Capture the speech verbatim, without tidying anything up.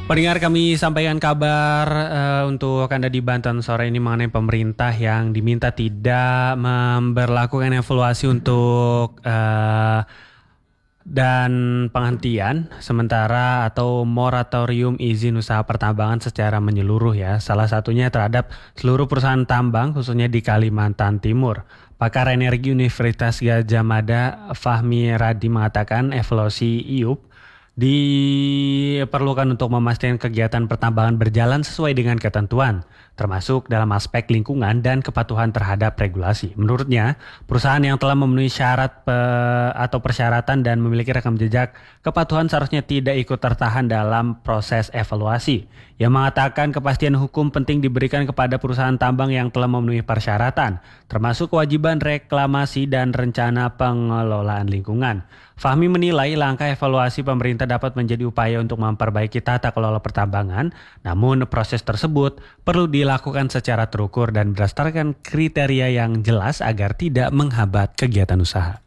Pendengar, kami sampaikan kabar uh, untuk Anda di Banten sore ini mengenai pemerintah yang diminta tidak memberlakukan evaluasi untuk uh, dan penghentian sementara atau moratorium izin usaha pertambangan secara menyeluruh ya. Salah satunya terhadap seluruh perusahaan tambang khususnya di Kalimantan Timur. Pakar Energi Universitas Gadjah Mada Fahmi Radi mengatakan evaluasi I U P diperlukan untuk memastikan kegiatan pertambangan berjalan sesuai dengan ketentuan, termasuk dalam aspek lingkungan dan kepatuhan terhadap regulasi. Menurutnya, perusahaan yang telah memenuhi syarat pe- atau persyaratan dan memiliki rekam jejak kepatuhan seharusnya tidak ikut tertahan dalam proses evaluasi. Yang mengatakan kepastian hukum penting diberikan kepada perusahaan tambang yang telah memenuhi persyaratan, termasuk kewajiban reklamasi dan rencana pengelolaan lingkungan. Fahmi menilai langkah evaluasi pemerintah dapat menjadi upaya untuk memperbaiki tata kelola pertambangan, namun proses tersebut perlu dilakukan secara terukur dan berdasarkan kriteria yang jelas agar tidak menghambat kegiatan usaha.